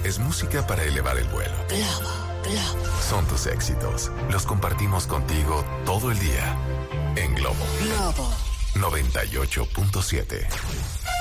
es música para elevar el vuelo. Son tus éxitos. Los compartimos contigo todo el día. En Globo 98.7.